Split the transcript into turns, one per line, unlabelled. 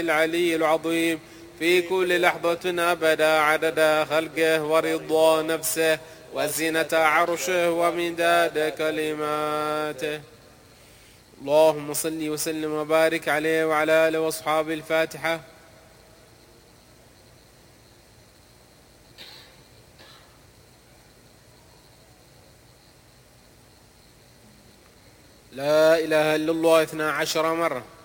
العلي العظيم في كل لحظة أبدا عدد خلقه ورضا نفسه وزنة عرشه ومداد كلماته. اللهم صل وسلم وبارك عليه وعلى آله وأصحابه. الفاتحة. لا إله إلا الله 12 مرة.